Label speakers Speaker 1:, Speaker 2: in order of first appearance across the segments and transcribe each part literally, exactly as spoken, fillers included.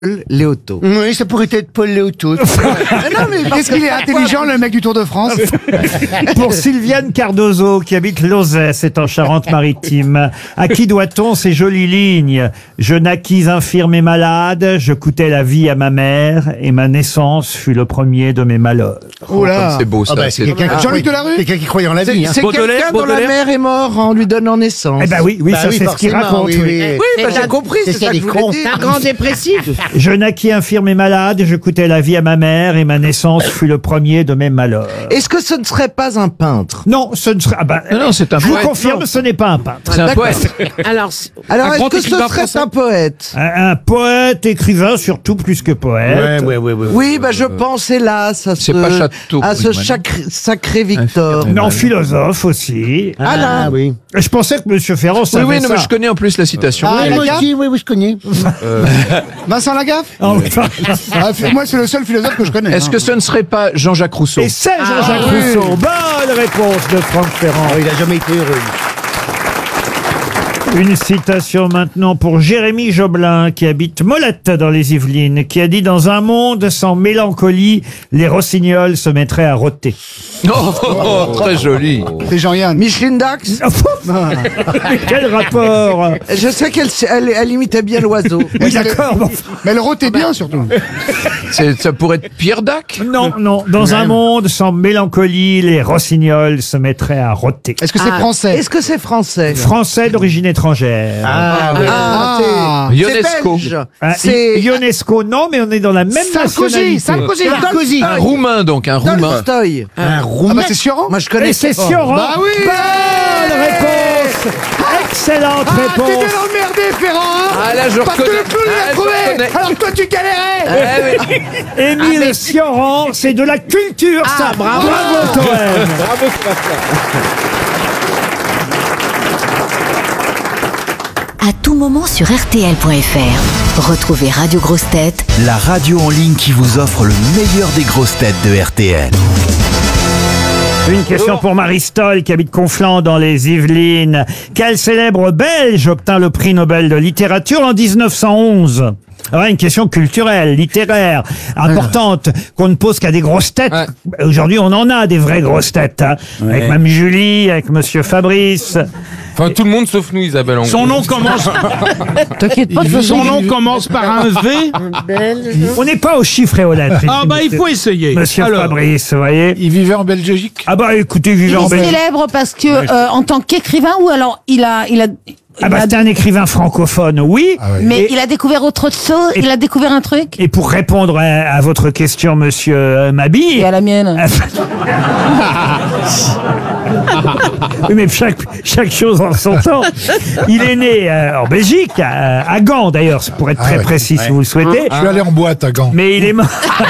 Speaker 1: Léoto.
Speaker 2: Oui, ça pourrait être Paul Léoto. Non, mais qu'est-ce qu'il est intelligent, le mec du Tour de France.
Speaker 3: Pour Sylviane Cardozo, qui habite Lauzet, c'est en Charente-Maritime. À qui doit-on ces jolies lignes? Je naquis infirme et malade, je coûtais la vie à ma mère, et ma naissance fut le premier de mes malheurs.
Speaker 2: Oh là.
Speaker 4: C'est beau ça.
Speaker 2: Ah bah, c'est
Speaker 4: c'est-
Speaker 2: quelqu'un qui
Speaker 5: Jean-Luc Delarue.
Speaker 2: quelqu'un qui croyait en la vie. Hein.
Speaker 1: C'est quelqu'un dont la mère est morte en lui donnant naissance.
Speaker 3: Eh ben oui, oui,
Speaker 2: Bah
Speaker 3: ça
Speaker 2: oui,
Speaker 3: c'est ce qu'il
Speaker 2: forcément,
Speaker 3: raconte.
Speaker 2: oui,
Speaker 3: oui.
Speaker 2: oui.
Speaker 1: Oui, bah, j'ai compris, c'est ça que je voulais dire.
Speaker 6: Un grand dépressif.
Speaker 3: Je naquis infirme et malade, je coûtais la vie à ma mère, et ma naissance fut le premier de mes malheurs.
Speaker 1: Est-ce que ce ne serait pas un peintre?
Speaker 3: Non, ce ne serait... Ah bah,
Speaker 4: Non, non, c'est un
Speaker 3: je vous
Speaker 4: poète.
Speaker 3: confirme, ce n'est pas un peintre.
Speaker 4: C'est un poète.
Speaker 6: Alors, c'est-
Speaker 1: Alors,
Speaker 5: Un
Speaker 1: est-ce
Speaker 5: grand
Speaker 1: que ce
Speaker 5: écrivain
Speaker 1: serait
Speaker 5: français
Speaker 1: un poète?
Speaker 3: Un, un poète, écrivain, surtout plus que poète.
Speaker 2: Ouais, ouais, ouais, ouais.
Speaker 1: Oui, bah je pense, hélas, à ce,
Speaker 4: C'est pas Château,
Speaker 1: à ce
Speaker 4: oui,
Speaker 1: sacré, sacré Victor.
Speaker 3: Non, philosophe aussi.
Speaker 2: Ah,
Speaker 1: là.
Speaker 2: oui.
Speaker 3: Je pensais que Monsieur Ferrand
Speaker 4: Oui,
Speaker 3: savait
Speaker 4: oui, non,
Speaker 3: ça.
Speaker 4: mais je connais en plus la citation.
Speaker 2: Ah,
Speaker 5: Oui,
Speaker 2: moi
Speaker 5: Lagaffe.
Speaker 2: aussi, oui, oui, je connais.
Speaker 5: Vincent Lagaffe.
Speaker 3: Oh,
Speaker 5: Ah, f- moi, c'est le seul philosophe que je connais.
Speaker 4: Est-ce
Speaker 5: hein.
Speaker 4: que ce ne serait pas Jean-Jacques Rousseau?
Speaker 3: Et c'est Jean-Jacques
Speaker 5: Ah, oui.
Speaker 3: Rousseau. Bonne réponse de Franck Ferrand.
Speaker 2: Oh, il a jamais été heureux.
Speaker 3: Une citation maintenant pour Jérémy Joblin, qui habite Molette dans les Yvelines, qui a dit « Dans un monde sans mélancolie, les rossignols se mettraient à rôter.
Speaker 4: Oh, oh, oh, très joli.
Speaker 5: C'est Jean-Yann.
Speaker 1: Micheline Dax? »
Speaker 3: Mais quel rapport?
Speaker 1: Je sais qu'elle elle, elle imitait bien l'oiseau.
Speaker 3: Oui, d'accord. bon.
Speaker 5: Mais le rôte est bien, surtout.
Speaker 4: C'est- Ça pourrait être Pierre Dac?
Speaker 3: Non, non. Dans un monde sans mélancolie, les rossignols se mettraient à rôter.
Speaker 5: Est-ce que c'est
Speaker 6: Ah,
Speaker 5: français?
Speaker 1: Est-ce que c'est français?
Speaker 3: Français d'origine étrangère.
Speaker 2: Ah, oui.
Speaker 1: Ah,
Speaker 5: Ah.
Speaker 1: c'est-
Speaker 4: Ionesco.
Speaker 1: c'est belge.
Speaker 3: Ah,
Speaker 1: C'est
Speaker 3: Ionesco, non, mais on est dans la même
Speaker 5: Sarkozy.
Speaker 3: nationalité.
Speaker 5: Sarkozy.
Speaker 2: Sarkozy.
Speaker 4: Un Roumain, donc, un Roumain.
Speaker 1: Tolstoï.
Speaker 2: Un
Speaker 5: Ah
Speaker 2: roumain.
Speaker 5: bah c'est Sioran.
Speaker 1: Moi, je connais.
Speaker 3: Et c'est Sioran.
Speaker 5: Bah oui.
Speaker 3: Bonne réponse. Excellente
Speaker 5: Ah, t'es
Speaker 3: réponse.
Speaker 5: bien emmerdé, Ferrand, hein.
Speaker 4: Ah, là, je
Speaker 5: Parce que
Speaker 4: reconnais.
Speaker 5: le clown
Speaker 4: Ah,
Speaker 5: l'a
Speaker 4: je
Speaker 5: trouvé.
Speaker 4: reconnais.
Speaker 5: Alors que toi, tu galérais.
Speaker 4: Eh oui.
Speaker 3: Émile Sioran, c'est de la culture, ça.
Speaker 6: bravo.
Speaker 3: Bravo, Toen.
Speaker 7: À tout moment sur R T L point F R. Retrouvez Radio Grosses Têtes
Speaker 8: La radio en ligne qui vous offre le meilleur des grosses têtes de R T L.
Speaker 3: Une question pour Marie-Stoll, qui habite Conflans dans les Yvelines. Quel célèbre Belge obtint le prix Nobel de littérature en dix-neuf cent onze? Ah, une question culturelle, littéraire, importante, qu'on ne pose qu'à des grosses têtes.
Speaker 4: Ouais.
Speaker 3: Aujourd'hui, on en a des vraies grosses têtes, hein. Avec Mme Julie, avec Monsieur Fabrice.
Speaker 9: Enfin, tout le monde sauf nous, Isabelle. en
Speaker 5: Son
Speaker 9: gros.
Speaker 5: nom commence.
Speaker 1: T'inquiète pas,
Speaker 5: Son nom commence par un V.
Speaker 3: On n'est pas aux chiffres et aux lettres.
Speaker 5: Ah bah il faut essayer.
Speaker 3: Monsieur
Speaker 5: Alors,
Speaker 3: Fabrice, vous voyez.
Speaker 5: il vivait en Belgique.
Speaker 3: Ah bah écoutez,
Speaker 6: il
Speaker 3: vivant en
Speaker 6: est
Speaker 3: Belgique.
Speaker 6: célèbre parce que, euh, en tant qu'écrivain, ou alors il a, il a,
Speaker 3: Ah bah c'était un écrivain francophone, oui.
Speaker 6: mais
Speaker 3: Et-
Speaker 6: il a découvert autre chose.
Speaker 3: Et-
Speaker 6: Il a découvert un truc.
Speaker 3: Et pour répondre à, à votre question, monsieur euh, Mabille.
Speaker 6: Et à la mienne.
Speaker 3: Oui, mais chaque, chaque chose en son temps. Il est né euh, en Belgique, à, à Gand d'ailleurs, pour être très précis si vous le souhaitez.
Speaker 5: Je suis allé en boîte à Gand.
Speaker 3: Mais il est mort.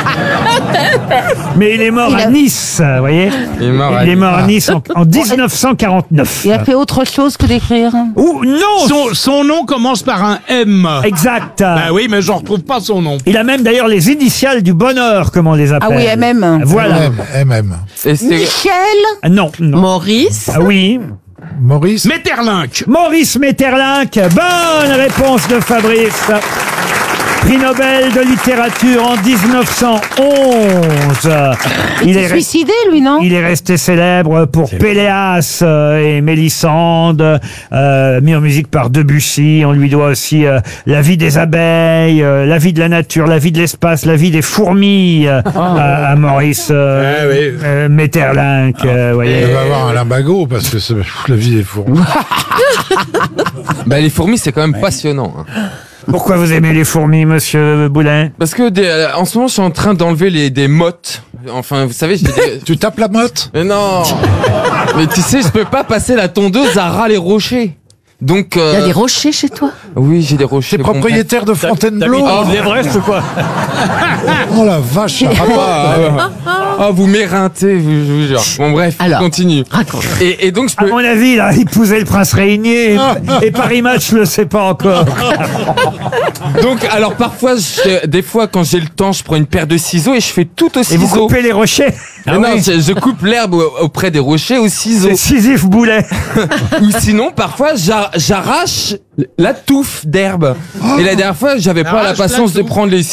Speaker 3: Mais il est mort
Speaker 6: Il
Speaker 3: à
Speaker 6: a-
Speaker 3: Nice, vous voyez.
Speaker 9: Il est mort à
Speaker 3: Il est mort à
Speaker 5: Nice.
Speaker 3: Nice en, en dix-neuf cent quarante-neuf.
Speaker 6: Il a fait autre chose que d'écrire.
Speaker 3: Ouh, non.
Speaker 5: Son, son nom commence par un M.
Speaker 3: Exact.
Speaker 5: Bah oui, mais j'en retrouve pas son nom.
Speaker 3: Il a même d'ailleurs les initiales du bonheur, comme on les appelle.
Speaker 6: Ah oui, M M.
Speaker 3: Voilà.
Speaker 5: M M.
Speaker 9: Et c'est
Speaker 6: Michel.
Speaker 3: Ah, non, non.
Speaker 6: Maurice.
Speaker 3: Ah oui.
Speaker 5: Maurice. Metterlinck.
Speaker 3: Maurice Metterlinck. Bonne réponse de Fabrice. Prix Nobel de littérature en dix-neuf cent onze.
Speaker 6: Il
Speaker 3: Il
Speaker 6: s'est
Speaker 3: est, re-
Speaker 6: suicidé, lui, non?
Speaker 3: il est resté célèbre pour Péléas euh, et Mélisande, euh, mis en musique par Debussy. On lui doit aussi euh, La vie des abeilles, euh, La vie de la nature, La vie de l'espace, La vie des fourmis euh, à, à Maurice euh,
Speaker 5: Ah oui.
Speaker 3: euh, Metterlinck. euh, voyez.
Speaker 5: Il va avoir un limbago parce que c'est la vie des fourmis.
Speaker 9: bah, les fourmis, c'est quand même passionnant. hein.
Speaker 3: Pourquoi vous aimez les fourmis, monsieur Boulin?
Speaker 9: Parce que des- euh, en ce moment, je suis en train d'enlever les des mottes. Enfin, vous savez, j'ai des...
Speaker 5: Tu tapes la motte?
Speaker 9: Mais non. Mais tu sais, je peux pas passer la tondeuse à ras les rochers. Donc. euh,
Speaker 6: Il y a des rochers chez toi?
Speaker 9: Oui, j'ai des rochers.
Speaker 5: T'es propriétaire de Fontainebleau?
Speaker 3: Oh, l'Everest ou quoi?
Speaker 5: Oh la vache, ça rapporte.
Speaker 9: Oh, vous m'éreintez, vous- je vous jure. Bon, bref,
Speaker 6: Alors,
Speaker 9: continue.
Speaker 6: raconte.
Speaker 9: Et, et donc, je
Speaker 3: À
Speaker 9: peux...
Speaker 3: mon avis, il a épousé le prince Régnier et, et Paris Match le sait pas encore.
Speaker 9: Donc, alors parfois, je- des fois, quand j'ai le temps, je prends une paire de ciseaux et je fais tout au
Speaker 3: Et vous
Speaker 9: ciseau.
Speaker 3: coupez les rochers.
Speaker 9: Mais non, je, je coupe l'herbe au- auprès des rochers au ciseau.
Speaker 3: C'est Sisyphe Boulet.
Speaker 9: Ou sinon, parfois, j'a- j'arrache la touffe d'herbe. Et la dernière fois, j'avais pas la
Speaker 5: Arrache la
Speaker 9: patience de
Speaker 5: touffe.
Speaker 9: prendre les